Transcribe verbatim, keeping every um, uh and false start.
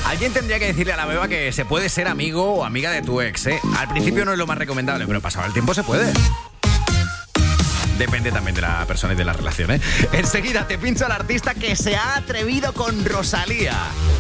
Alguien tendría que decirle a la beba que se puede ser amigo o amiga de tu ex, ¿eh? Al principio no es lo más recomendable, pero pasado el tiempo se puede. Depende también de la persona y de la relación, ¿eh? Enseguida te pincho al artista que se ha atrevido con Rosalía.